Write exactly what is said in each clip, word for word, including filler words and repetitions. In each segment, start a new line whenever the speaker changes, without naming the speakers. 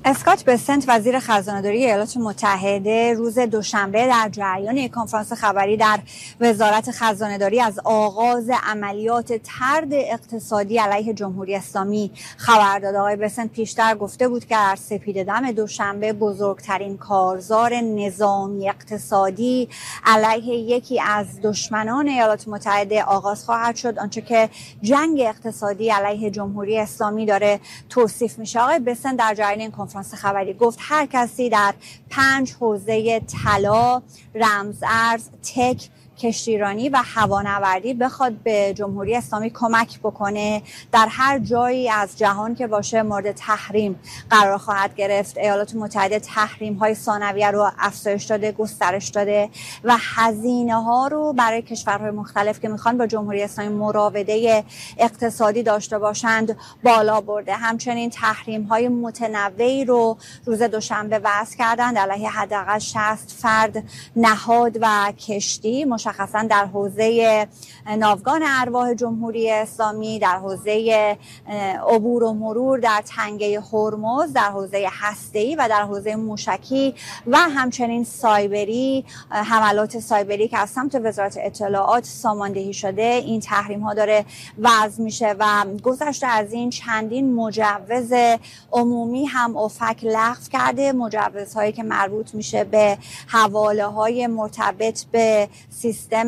اسکات بسنت وزیر خزانه‌داری ایالات متحده روز دوشنبه در جریان یک کنفرانس خبری در وزارت خزانه‌داری از آغاز عملیات طرد اقتصادی علیه جمهوری اسلامی خبر داد. آقای بسنت پیشتر گفته بود که در سپیده‌دم دوشنبه بزرگترین کارزار نظامی اقتصادی علیه یکی از دشمنان ایالات متحده آغاز خواهد شد، آنچه که جنگ اقتصادی علیه جمهوری اسلامی داره توصیف میشه. آقای بسنت در جریان این کنفرانس خبری گفت هر کسی در پنج حوزه طلا، رمزارز، تک، کشتیرانی و هوانوردی بخواد به جمهوری اسلامی کمک بکنه، در هر جایی از جهان که باشه مورد تحریم قرار خواهد گرفت. ایالات متحده تحریم های ثانویه رو افزایش داده، گسترش داده و هزینه ها رو برای کشورهای مختلف که میخوان با جمهوری اسلامی مراوده اقتصادی داشته باشند بالا برده. همچنین تحریم های متنوعی رو روز دوشنبه وضع کردند علیه حداقل شصت فرد، نهاد و کشتی، مشخصا در حوزه ناوگان ارواح جمهوری اسلامی، در حوزه عبور و مرور در تنگه هرمز، در حوزه هسته‌ای و در حوزه موشکی و همچنین سایبری، حملات سایبری که از سمت وزارت اطلاعات ساماندهی شده. این تحریم ها داره وضع میشه و گذشته از این چندین مجوز عمومی هم اوفک لغو کرده، مجوزهایی که مربوط میشه به حواله های مرتبط به سیستم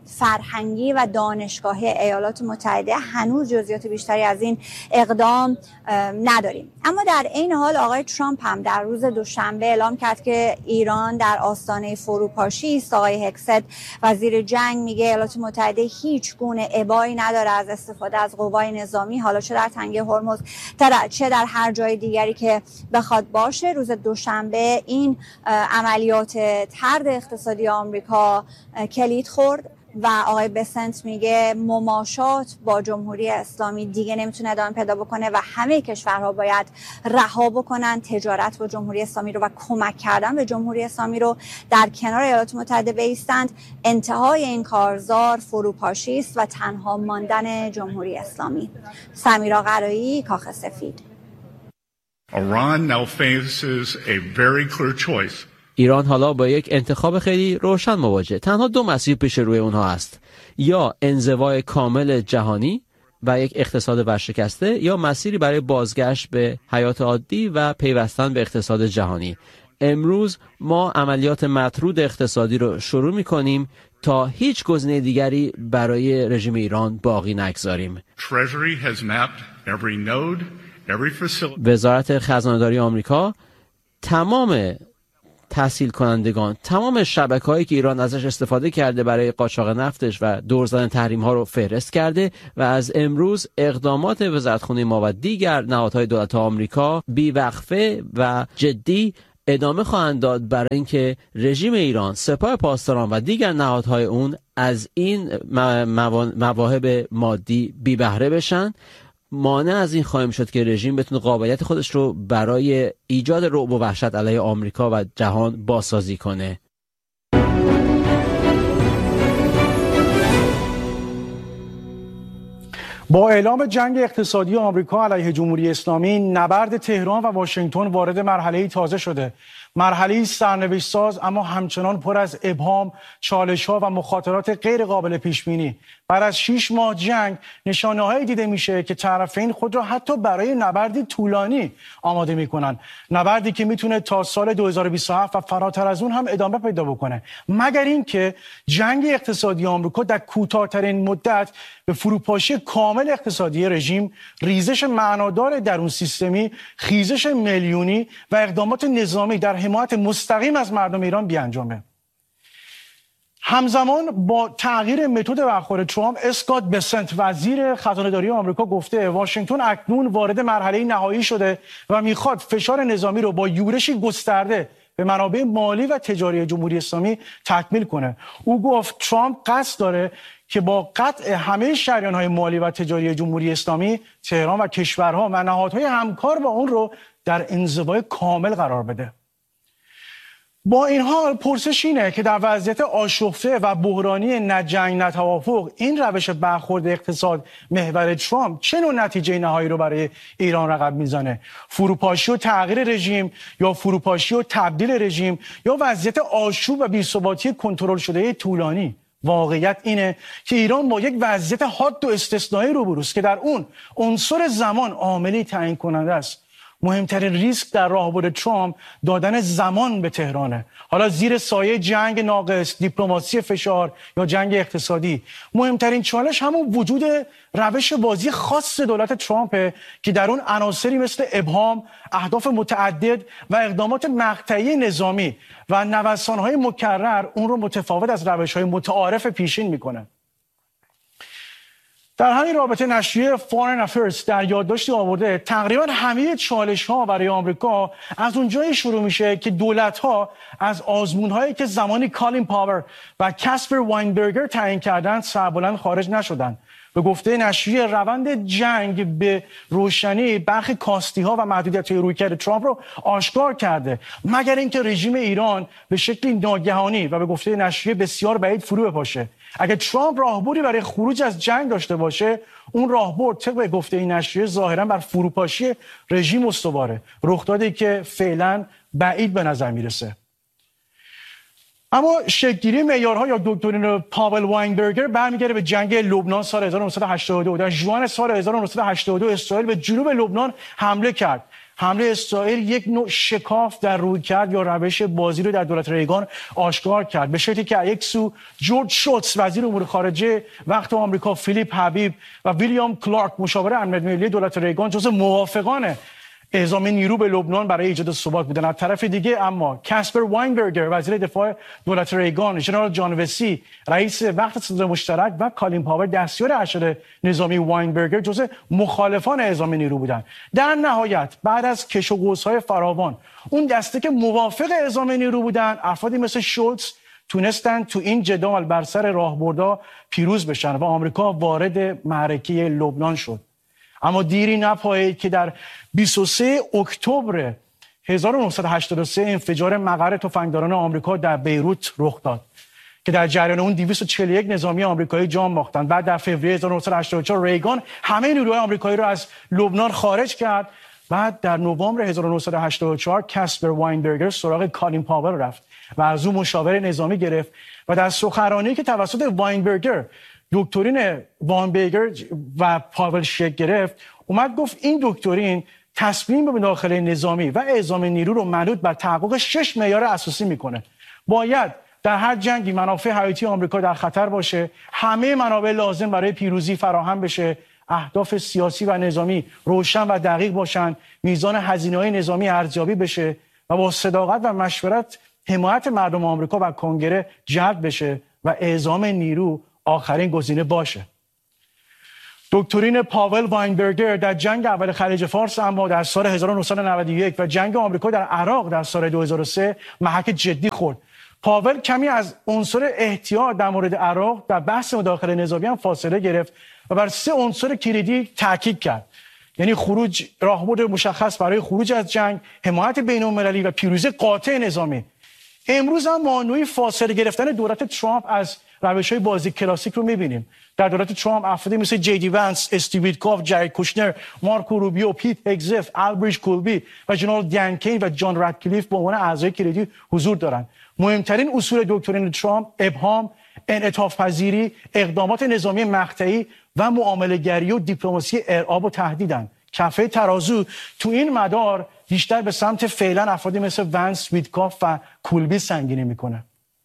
فرهنگی و دانشگاهی ایالات متحده. هنوز جزئیات بیشتری از این اقدام نداریم. اما در این حال آقای ترامپ هم در روز دوشنبه اعلام کرد که ایران در آستانه فروپاشی است. آقای هکست وزیر جنگ میگه ایالات متحده هیچ گونه ابایی نداره از استفاده از قوای نظامی، حالا چه در تنگه هرمز چه در هر جای دیگری که بخواد باشه. روز دوشنبه این عملیات طرد اقتصادی آمریکا کلید خورد و آقای بسنت میگه مماشات با جمهوری اسلامی دیگه نمیتونه ادامه پیدا بکنه و همه کشورها باید رها بکنن تجارت با جمهوری اسلامی رو و کمک کردن به جمهوری اسلامی رو در کنار ایالات متحده بایستند. انتهای این کارزار فروپاشی است و تنها ماندن جمهوری اسلامی. سمیرا قرایی، کاخ سفید.
Iran now faces a very clear choice.
ایران حالا با یک انتخاب خیلی روشن مواجه. تنها دو مسیر پیش روی اونها است: یا انزوای کامل جهانی و یک اقتصاد ورشکسته، یا مسیری برای بازگشت به حیات عادی و پیوستن به اقتصاد جهانی. امروز ما عملیات مطرود اقتصادی رو شروع می‌کنیم تا هیچ گزینه دیگری برای رژیم ایران باقی نگذاریم. وزارت خزانه‌داری آمریکا تمام تحصیل کنندگان، تمام شبکه‌هایی که ایران ازش استفاده کرده برای قاچاق نفتش و دور زدن تحریم‌ها رو فهرست کرده و از امروز اقدامات وزارتخانه ما و دیگر نهادهای دولت آمریکا بی‌وقفه و جدی ادامه خواهند داد برای اینکه رژیم ایران، سپاه پاسداران و دیگر نهادهای اون از این مواهب مادی بی بهره بشن. مانع از این خواهیم شد که رژیم بتونه قابلیت خودش رو برای ایجاد رعب و وحشت علیه آمریکا و جهان بازسازی کنه.
با اعلام جنگ اقتصادی آمریکا علیه جمهوری اسلامی، نبرد تهران و واشنگتن وارد مرحله‌ای تازه شده. مرحله‌ای سرنوشت ساز اما همچنان پر از ابهام، چالش‌ها و مخاطرات غیر قابل پیش‌بینی. بعد از شش ماه جنگ نشانه‌هایی دیده میشه که طرفین خود را حتی برای نبردی طولانی آماده میکنن. نبردی که میتونه تا سال دو هزار و بیست و هفت و فراتر از اون هم ادامه پیدا بکنه، مگر اینکه جنگ اقتصادی آمریکا در کوتاه‌ترین مدت به فروپاشی کامل اقتصادی رژیم، ریزش معنادار درون سیستمی، خیزش میلیونی و اقدامات نظامی در حمایت مستقیم از مردم ایران بیانجامه. همزمان با تغییر متد برخورد ترامپ، اسکات بسنت وزیر خزانه‌داری آمریکا گفته واشنگتن اکنون وارد مرحله نهایی شده و میخواد فشار نظامی رو با یورشی گسترده به منابع مالی و تجاری جمهوری اسلامی تکمیل کنه. او گفت ترامپ قصد داره که با قطع همه شریان‌های مالی و تجاری جمهوری اسلامی، تهران و کشورها و نهادهای همکار با اون رو در انزوای کامل قرار بده. با این حال پرسش اینه که در وضعیت آشفته و بحرانی نه جنگ نه توافق این روش برخورد اقتصاد محور ترامپ چه نوع نتیجه نهایی رو برای ایران رقم میزنه؟ فروپاشی و تغییر رژیم یا فروپاشی و تبدیل رژیم یا وضعیت آشوب و بی‌ثباتی کنترل شده طولانی؟ واقعیت اینه که ایران با یک وضعیت حاد و استثنایی روبروست که در اون عنصر زمان عاملی تعیین کننده است. مهمترین ریسک در راهبرد ترامپ دادن زمان به تهرانه، حالا زیر سایه جنگ ناقص، دیپلماسی فشار یا جنگ اقتصادی. مهمترین چالش همون وجود روش بازی خاص دولت ترامپه که در اون عناصری مثل ابهام، اهداف متعدد و اقدامات مقطعی نظامی و نوسان‌های مکرر اون رو متفاوت از روش‌های متعارف پیشین میکنه. در همین رابطه نشریه فارن افیرز در یادداشتی آورده تقریبا همه چالش‌ها برای آمریکا از اونجایی شروع میشه که دولت‌ها از آزمون‌هایی که زمانی کالین پاور و کاسپر واینبرگر تعیین کردن سربلند خارج نشدن. به گفته نشریه روند جنگ به روشنی برخی کاستی‌ها و محدودیت‌های رویکرد ترامپ رو آشکار کرده، مگر اینکه رژیم ایران به شکلی ناگهانی و به گفته نشریه بسیار بعید فرو بپاشه. اگه ترامپ راهبردی برای خروج از جنگ داشته باشه، اون راهبرد طبق گفته این نشریه ظاهراً بر فروپاشی رژیم استواره، رخدادی که فعلا بعید به نظر میرسه. اما شکل‌گیری معیارها یا دکترین پاول واینبرگر برمیگرده به جنگ لبنان سال هزار و نهصد و هشتاد و دو. در ژوئن سال هزار و نهصد و هشتاد و دو اسرائیل به جنوب لبنان حمله کرد. حمله اسرائیل یک نوع شکاف در رویکرد یا روش بازی رو در دولت ریگان آشکار کرد، به شکلی که یک سو جورج شولتز وزیر امور خارجه وقت آمریکا، فیلیپ حبیب و ویلیام کلارک مشاور امنیت ملی دولت ریگان جزو موافقان اعزام نیرو به لبنان برای ایجاد ثبات بودن. از طرف دیگه اما کاسپر واینبرگر وزیر دفاع دولت ریگان، ژنرال جان وسی رئیس وقت صدر مشترک و کالین پاور دستیار ارشد نظامی واینبرگر جزو مخالفان اعزام نیرو بودند. در نهایت بعد از کش و قوس‌های فراوان اون دسته که موافق اعزام نیرو بودن، افرادی مثل شولتز تونستن تو این جدال بر سر راهبردها پیروز بشن و آمریکا وارد معرکه لبنان شد. اما دیری نپایید که در بیست و سوم اکتبر هزار و نهصد و هشتاد و سه انفجار مقر تفنگداران آمریکا در بیروت رخ داد که در جریان اون دویست و چهل و یک نظامی آمریکایی جان باختند. بعد در فوریه هزار و نهصد و هشتاد و چهار ریگان همه نیروهای آمریکایی را از لبنان خارج کرد. بعد در نوامبر هزار و نهصد و هشتاد و چهار کاسپر واینبرگر سراغ کالین پاور رفت و از او مشاور نظامی گرفت و در سخنرانی که توسط واینبرگر دکترین واینبرگر و پاول شکل گرفت، اومد گفت این دکترین تصمیم به مداخله نظامی و اعزام نیرو رو منوط بر تحقق شش معیار اساسی میکنه. باید در هر جنگی منافع حیاتی آمریکا در خطر باشه، همه منابع لازم برای پیروزی فراهم بشه، اهداف سیاسی و نظامی روشن و دقیق باشن، میزان هزینه‌های نظامی ارزیابی بشه و با صداقت و مشورت حمایت مردم آمریکا و کنگره جلب بشه و اعزام نیرو آخرین گزینه باشه. دکترین پاول واینبرگر در جنگ اول خلیج فارس اما در سال هزار و نهصد و نود و یک و جنگ آمریکا در عراق در سال دو هزار و سه محک جدی خورد. پاول کمی از عنصر احتیاط در مورد عراق در بحث مداخله نظامی هم فاصله گرفت و بر سه عنصر کلیدی تاکید کرد، یعنی خروج، راهبرد مشخص برای خروج از جنگ، حمایت بین‌المللی و پیروزی قاطع نظامی. امروز هم ما نوعی فاصله گرفتن دولت ترامپ از روش‌های بازی کلاسیک رو می‌بینیم. در دولت ترامپ افرادی مثل جی دی وانس، استیو ویتکاف، جارد کوشنر، مارکو روبیو، پیت هگزف، البریج کولبی و جنرال دان کین و جان رادکلیف به عنوان اعضای کلیدی حضور دارند. مهمترین اصول دکترین ترامپ ابهام، انعطاف پذیری، اقدامات نظامی مقطعی و معامله‌گری و دیپلماسی ارعاب و تهدیدند. کفه ترازو تو این مدار بیشتر به سمت فعلا افرادی مثل وانس، ویتکاف و کولبی سنگینی میکنه.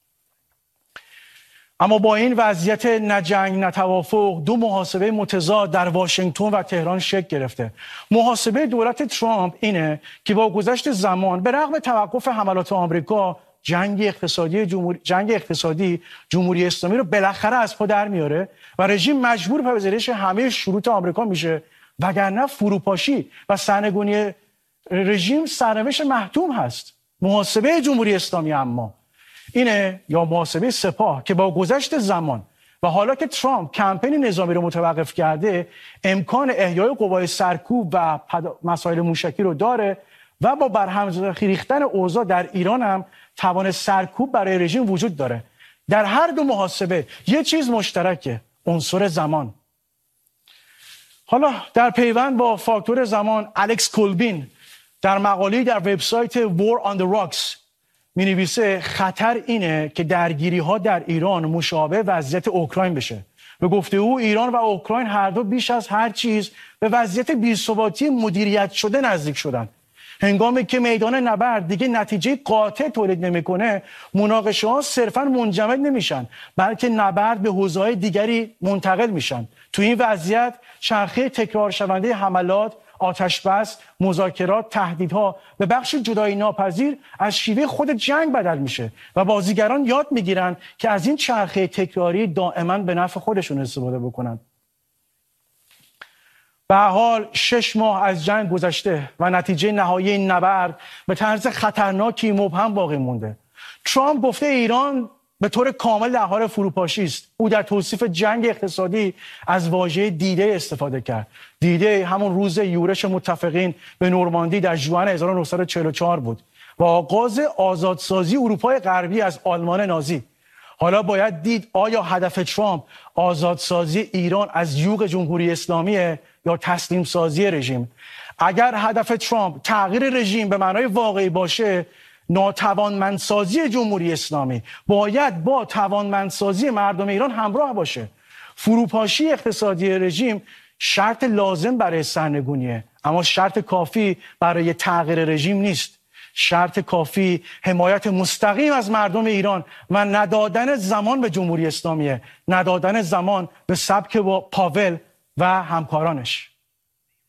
اما با این وضعیت نه جنگ نه توافق، دو محاسبه متضاد در واشنگتن و تهران شکل گرفته. محاسبه دولت ترامپ اینه که با گذشت زمان به رغم توقف حملات آمریکا، جنگ اقتصادی جمهوری جنگ اقتصادی جمهوری اسلامی رو بالاخره از پا در میاره و رژیم مجبور به پذیرش همه شروط آمریکا میشه، وگرنه فروپاشی و سرنگونی رژیم سرنوشت محتوم هست. محاسبه جمهوری اسلامی اما اینه، یا محاسبه سپاه، که با گذشت زمان و حالا که ترامپ کمپین نظامی رو متوقف کرده، امکان احیای قوای سرکوب و مسائل موشکی رو داره و با برهم ریختن اوضاع در ایران هم توان سرکوب برای رژیم وجود داره. در هر دو محاسبه یه چیز مشترکه، عنصر زمان. حالا در پیوند با فاکتور زمان، الکس کولبین در مقاله‌ای در وبسایت War on the Rocks می‌نویسه خطر اینه که درگیری‌ها در ایران مشابه وضعیت اوکراین بشه. به گفته او ایران و اوکراین هر دو بیش از هر چیز به وضعیت بی‌ثباتی مدیریت شده نزدیک شدن. هنگامی که میدان نبرد دیگه نتیجه قاطع تولید نمیکنه، مناقشه‌ها صرفاً منجمد نمیشن، بلکه نبرد به حوزه‌های دیگری منتقل میشن. تو این وضعیت چرخه تکرار شونده حملات، آتش بس، مذاکرات، تهدیدها به بخش جدایی ناپذیر از شیوه خود جنگ بدل میشه و بازیگران یاد میگیرن که از این چرخه تکراری دائما به نفع خودشون استفاده بکنن. به هر حال شش ماه از جنگ گذشته و نتیجه نهایی این نبرد به طرز خطرناکی مبهم باقی مونده. ترامپ گفته ایران به طور کامل در حال فروپاشی است. او در توصیف جنگ اقتصادی از واژه دیده استفاده کرد. دیده همون روز یورش متفقین به نورماندی در ژوئن هزار و نهصد و چهل و چهار بود و آغاز آزادسازی اروپای غربی از آلمان نازی. حالا باید دید آیا هدف ترامپ آزادسازی ایران از یوغ جمهوری اسلامی یا تسلیم سازی رژیم. اگر هدف ترامپ تغییر رژیم به معنای واقعی باشه، ناتوانمندسازی جمهوری اسلامی باید با توانمندسازی مردم ایران همراه باشه. فروپاشی اقتصادی رژیم شرط لازم برای سرنگونیه، اما شرط کافی برای تغییر رژیم نیست. شرط کافی حمایت مستقیم از مردم ایران و ندادن زمان به جمهوری اسلامیه، ندادن زمان به سبک با پاول و همکارانش.